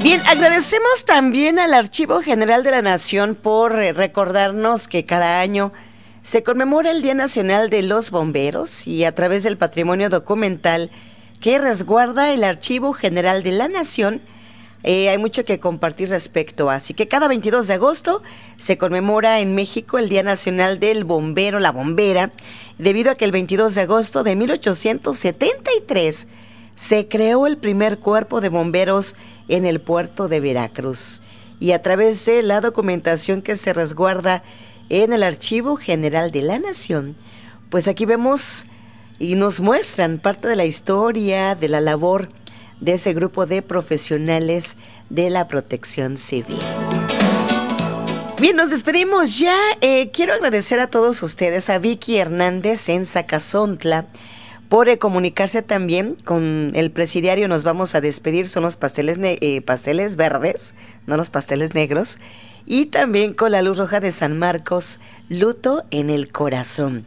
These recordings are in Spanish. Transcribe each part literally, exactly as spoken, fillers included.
Bien, agradecemos también al Archivo General de la Nación por eh, recordarnos que cada año se conmemora el Día Nacional de los Bomberos y a través del patrimonio documental que resguarda el Archivo General de la Nación, eh, hay mucho que compartir respecto a. Así que cada veintidós de agosto se conmemora en México el Día Nacional del Bombero, la bombera, debido a que el veintidós de agosto de mil ochocientos setenta y tres se creó el primer cuerpo de bomberos en el puerto de Veracruz. Y a través de la documentación que se resguarda en el Archivo General de la Nación, pues aquí vemos y nos muestran parte de la historia, de la labor de ese grupo de profesionales de la protección civil. Bien, nos despedimos ya. Eh, quiero agradecer a todos ustedes, a Vicky Hernández en Zacazontla, por eh, comunicarse también con el presidiario. Nos vamos a despedir, son los pasteles, eh, pasteles verdes, no los pasteles negros, y también con la Luz Roja de San Marcos, Luto en el Corazón.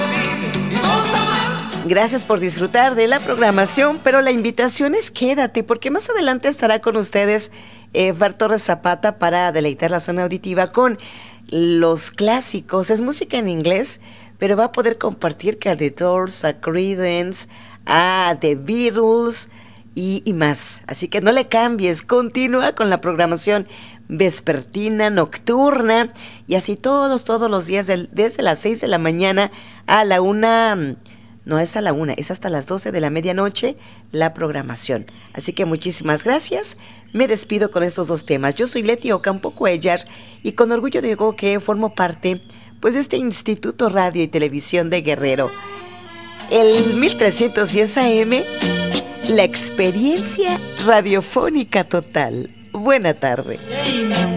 Gracias por disfrutar de la programación, pero la invitación es quédate, porque más adelante estará con ustedes eh, Fer Torres Zapata para deleitar la zona auditiva con los clásicos. Es música en inglés, pero va a poder compartir que a The Doors, a Creedence, a The Beatles y, y más. Así que no le cambies, continúa con la programación vespertina, nocturna, y así todos, todos los días, del, desde las seis de la mañana a la una, no es a la una, es hasta las doce de la medianoche la programación. Así que muchísimas gracias. Me despido con estos dos temas. Yo soy Leti Ocampo Cuellar y con orgullo digo que formo parte pues de este Instituto Radio y Televisión de Guerrero. El mil trescientos diez A M, la experiencia radiofónica total. Buena tarde.